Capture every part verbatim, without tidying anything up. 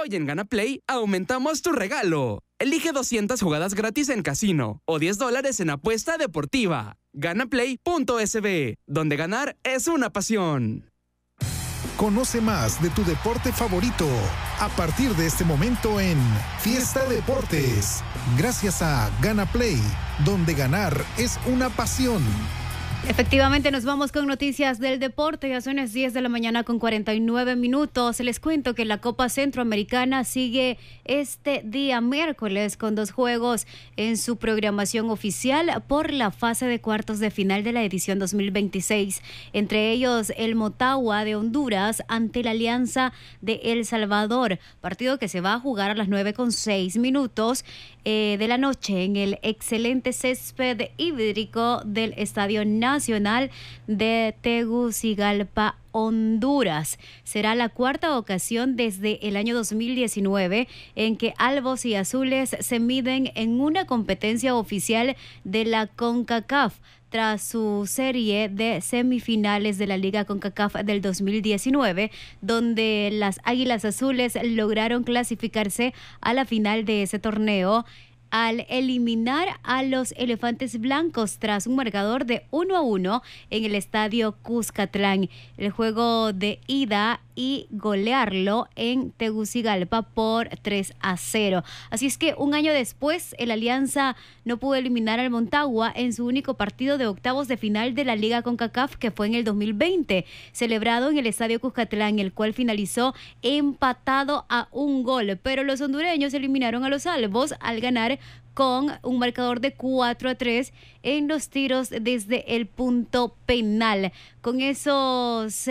Hoy en Gana Play aumentamos tu regalo. Elige doscientas jugadas gratis en casino o diez dólares en apuesta deportiva. Ganaplay punto es be, donde ganar es una pasión. Conoce más de tu deporte favorito a partir de este momento en Fiesta Deportes. Gracias a Gana Play, donde ganar es una pasión. Efectivamente, nos vamos con noticias del deporte. Ya son las diez de la mañana con cuarenta y nueve minutos. Les cuento que la Copa Centroamericana sigue este día miércoles con dos juegos en su programación oficial por la fase de cuartos de final de la edición dos mil veintiséis. Entre ellos, el Motagua de Honduras ante la Alianza de El Salvador. Partido que se va a jugar a las nueve con seis minutos eh, de la noche en el excelente césped hídrico del Estadio Nacional Nacional de Tegucigalpa, Honduras. Será la cuarta ocasión desde el año dos mil diecinueve en que albos y azules se miden en una competencia oficial de la CONCACAF, tras su serie de semifinales de la Liga CONCACAF del dos mil diecinueve, donde las Águilas Azules lograron clasificarse a la final de ese torneo al eliminar a los Elefantes Blancos tras un marcador de uno a uno en el estadio Cuscatlán. El juego de ida y golearlo en Tegucigalpa por tres a cero. Así es que un año después, el Alianza no pudo eliminar al Motagua en su único partido de octavos de final de la Liga CONCACAF, que fue en el dos mil veinte, celebrado en el estadio Cuscatlán, el cual finalizó empatado a un gol. Pero los hondureños eliminaron a los albos al ganar con un marcador de cuatro a tres en los tiros desde el punto penal. Con esos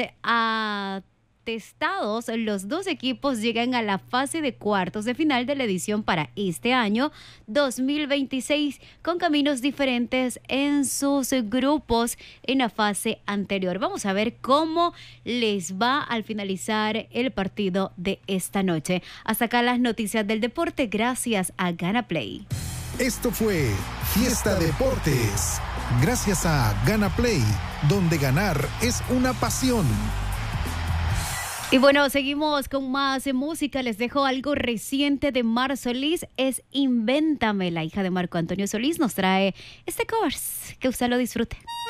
atestados, los dos equipos llegan a la fase de cuartos de final de la edición para este año dos mil veintiséis, con caminos diferentes en sus grupos en la fase anterior. Vamos a ver cómo les va al finalizar el partido de esta noche. Hasta acá las noticias del deporte, gracias a Gana Play. Esto fue Fiesta Deportes. Gracias a Gana Play, donde ganar es una pasión. Y bueno, seguimos con más música. Les dejo algo reciente de Mar Solís. Es Invéntame. La hija de Marco Antonio Solís nos trae este cover. Que usted lo disfrute.